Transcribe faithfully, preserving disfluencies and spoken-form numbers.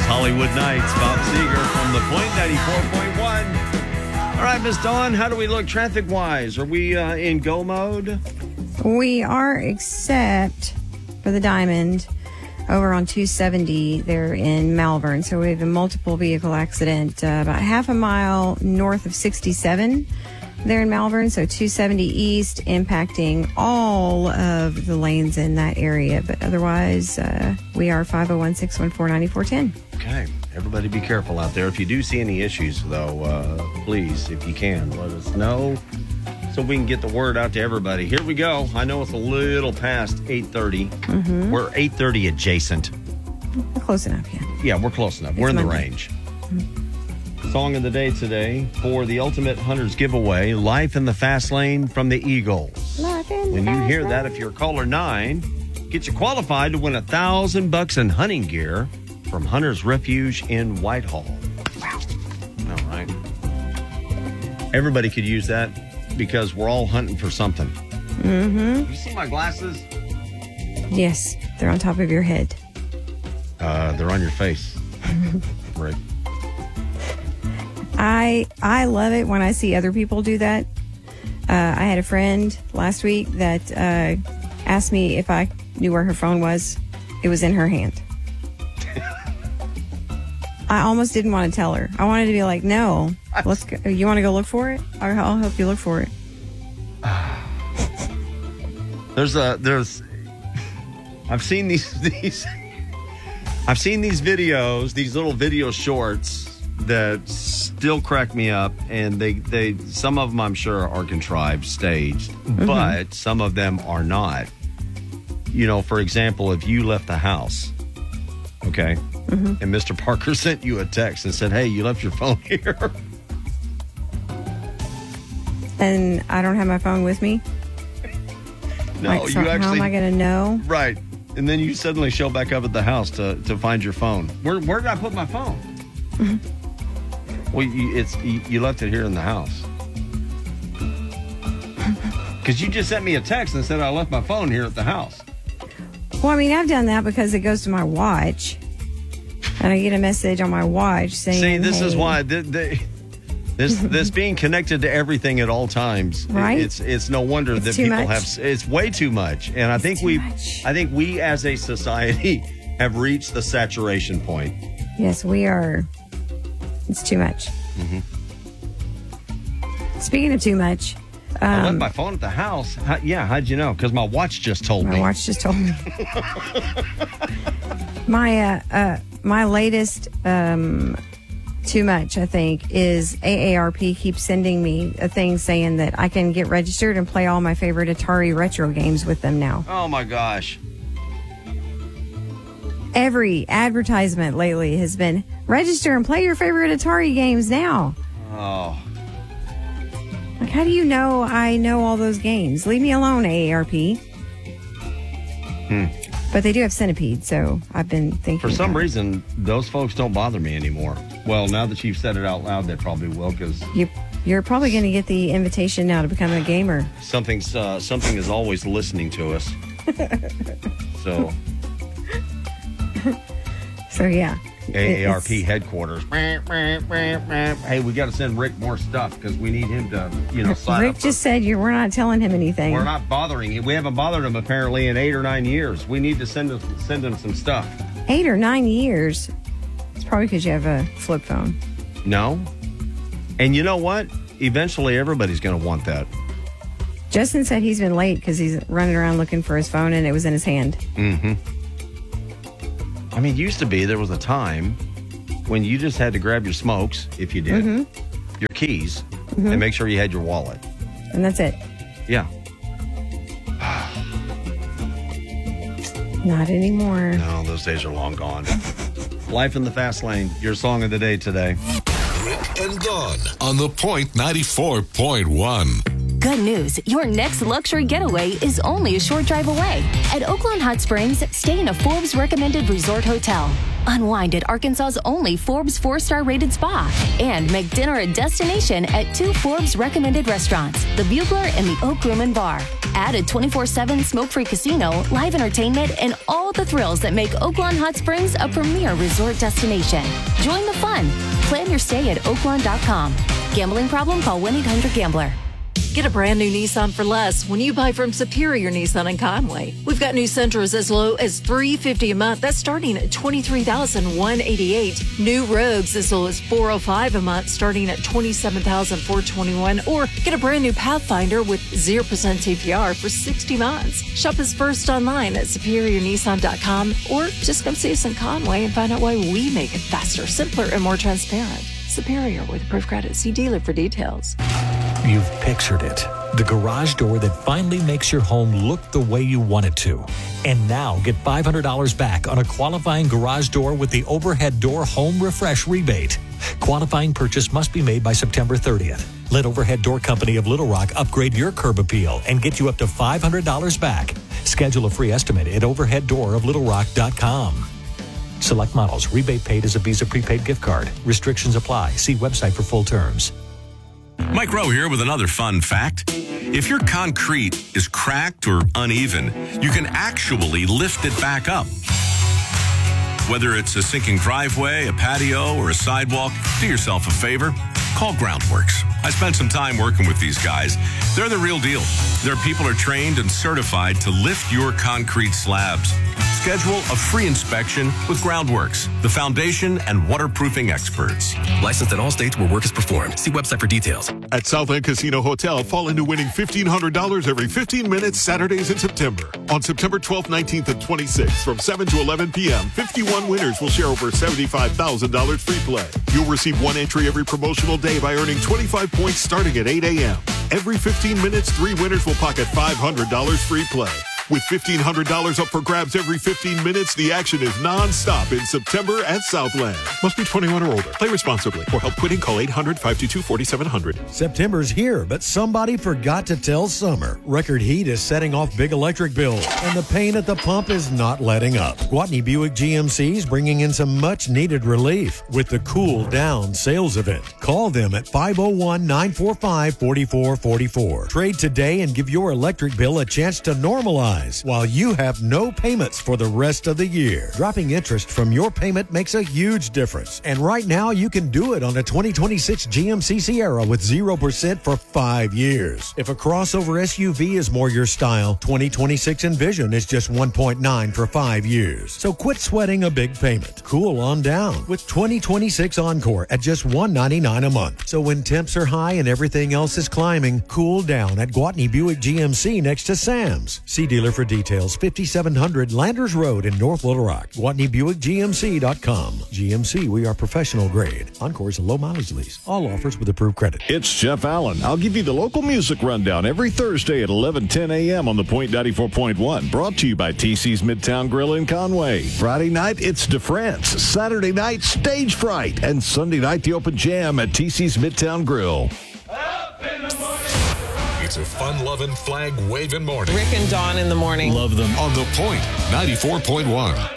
Hollywood Nights, Bob Seger from the Point ninety-four point one. All right, Miss Dawn, how do we look traffic-wise? Are we uh, in go mode? We are, except for the Diamond over on two seventy there in Malvern. So we have a multiple vehicle accident uh, about half a mile north of sixty-seven there in Malvern. So two seventy east impacting all of the lanes in that area. But otherwise, uh, we are five oh one, six one four, nine four one oh. Okay. Everybody be careful out there. If you do see any issues, though, uh, please, if you can, let us know so we can get the word out to everybody. Here we go. I know it's a little past eight thirty. Mm-hmm. We're eight thirty adjacent. Close enough, yeah. Yeah, we're close enough. It's we're in Monday. the range. Mm-hmm. Song of the day today for the Ultimate Hunters giveaway, Life in the Fast Lane from the Eagles. Life in When the you fast hear lane. that, if you're caller nine, get you qualified to win a thousand bucks in hunting gear from Hunter's Refuge in Whitehall. Wow. All right. Everybody could use that because we're all hunting for something. Mm-hmm. You see my glasses? Yes, they're on top of your head. Uh, they're on your face. Right. I I love it when I see other people do that. Uh, I had a friend last week that uh, asked me if I knew where her phone was. It was in her hand. I almost didn't want to tell her. I wanted to be like, no, let's go. You want to go look for it? I'll, I'll help you look for it. There's a there's. I've seen these these. I've seen these videos, these little video shorts that still crack me up, and they they some of them I'm sure are contrived, staged, mm-hmm. but some of them are not. You know, for example, if you left the house, okay, mm-hmm. and Mister Parker sent you a text and said, "Hey, you left your phone here," and I don't have my phone with me. No, like, so you actually. How am I going to know? Right. And then you suddenly show back up at the house to, to find your phone. Where where did I put my phone? Mm-hmm. Well, you, it's you, you left it here in the house. Because you just sent me a text and said I left my phone here at the house. Well, I mean, I've done that because it goes to my watch. And I get a message on my watch saying, See, this hey. is why... The, the, This this being connected to everything at all times, right? It's it's no wonder it's that too people much. have it's way too much, and I it's think we much. I think we as a society have reached the saturation point. Yes, we are. It's too much. Mm-hmm. Speaking of too much, um, I left my phone at the house. How, yeah, how'd you know? Because my watch just told my me. watch just told me. my uh, uh, my latest. Um, Too much, I think, is A A R P keeps sending me a thing saying that I can get registered and play all my favorite Atari retro games with them now. Oh, my gosh. Every advertisement lately has been register and play your favorite Atari games now. Oh. Like, how do you know I know all those games? Leave me alone, A A R P. Hmm. But they do have Centipede, so I've been thinking. For some about reason, those folks don't bother me anymore. Well, now that you've said it out loud, they probably will, because you, you're probably going to get the invitation now to become a gamer. something's uh, something is always listening to us. So, So yeah, A A R P It's- headquarters. Hey, we got to send Rick more stuff because we need him to, you know, sign Rick up for- just said you we're not telling him anything. We're not bothering him. We haven't bothered him apparently in eight or nine years. We need to send him send him some stuff. Eight or nine years. It's probably because you have a flip phone. No, and you know what? Eventually, everybody's going to want that. Justin said he's been late because he's running around looking for his phone and it was in his hand. Mm-hmm. I mean, it used to be there was a time when you just had to grab your smokes, if you did, Mm-hmm. your keys, Mm-hmm. and make sure you had your wallet. And that's it. Yeah. Not anymore. No, those days are long gone. Life in the Fast Lane, your song of the day today. Rick and Dawn on the Point ninety-four point one. Good news, your next luxury getaway is only a short drive away. At Oakland Hot Springs, stay in a Forbes recommended resort hotel. Unwind at Arkansas's only Forbes four-star rated spa. And make dinner a destination at two Forbes recommended restaurants, the Bugler and the Oak Room and Bar. Add a twenty-four seven smoke-free casino, live entertainment, and all the thrills that make Oaklawn Hot Springs a premier resort destination. Join the fun. Plan your stay at oaklawn dot com. Gambling problem? Call one eight hundred gambler. Get a brand new Nissan for less when you buy from Superior Nissan in Conway. We've got new Sentras as low as three hundred fifty dollars a month. That's starting at twenty-three thousand one hundred eighty-eight dollars. New Rogues as low as four hundred five dollars a month, starting at twenty-seven thousand four hundred twenty-one dollars. Or get a brand new Pathfinder with zero percent A P R for sixty months. Shop us first online at superior nissan dot com or just come see us in Conway and find out why we make it faster, simpler, and more transparent. Superior with approved credit. See dealer for details. You've pictured it. The garage door that finally makes your home look the way you want it to. And now get five hundred dollars back on a qualifying garage door with the Overhead Door Home Refresh rebate. Qualifying purchase must be made by September thirtieth. Let Overhead Door Company of Little Rock upgrade your curb appeal and get you up to five hundred dollars back. Schedule a free estimate at overhead door of little rock dot com. Select models. Rebate paid as a Visa prepaid gift card. Restrictions apply. See website for full terms. Mike Rowe here with another fun fact. If your concrete is cracked or uneven, you can actually lift it back up. Whether it's a sinking driveway, a patio, or a sidewalk, do yourself a favor. Call Groundworks. I spent some time working with these guys. They're the real deal. Their people are trained and certified to lift your concrete slabs. Schedule a free inspection with Groundworks, the foundation and waterproofing experts. Licensed in all states where work is performed. See website for details. At Southland Casino Hotel, fall into winning fifteen hundred dollars every fifteen minutes Saturdays in September. On September twelfth, nineteenth, and twenty-sixth from seven to eleven p.m., fifty-one winners will share over seventy-five thousand dollars free play. You'll receive one entry every promotional day by earning twenty-five points starting at eight a.m. Every fifteen minutes, three winners will pocket five hundred dollars free play. With fifteen hundred dollars up for grabs every fifteen minutes, the action is non-stop in September at Southland. Must be twenty-one or older. Play responsibly. For help quitting, call eight hundred, five two two, four seven zero zero. September's here, but somebody forgot to tell summer. Record heat is setting off big electric bills, and the pain at the pump is not letting up. Gwatney Buick G M C is bringing in some much-needed relief with the Cool Down sales event. Call them at five oh one, nine four five, four four four four. Trade today and give your electric bill a chance to normalize while you have no payments for the rest of the year. Dropping interest from your payment makes a huge difference. And right now, you can do it on a twenty twenty-six G M C Sierra with zero percent for five years. If a crossover S U V is more your style, twenty twenty-six Envision is just one point nine for five years. So quit sweating a big payment. Cool on down with twenty twenty-six Encore at just one hundred ninety-nine dollars a month. So when temps are high and everything else is climbing, cool down at Gwatney Buick G M C next to Sam's. See dealer for details. fifty-seven hundred Landers Road in North Little Rock. Gwatney Buick G M C dot com. G M C, we are professional grade. Encore is a low mileage lease. All offers with approved credit. It's Jeff Allen. I'll give you the local music rundown every Thursday at eleven ten a.m. on the Point ninety-four point one. Brought to you by T C's Midtown Grill in Conway. Friday night, it's DeFrance. Saturday night, Stage Fright. And Sunday night, the Open Jam at T C's Midtown Grill. It's a fun-loving, flag-waving morning. Rick and Dawn in the morning. Love them. On the Point ninety-four point one.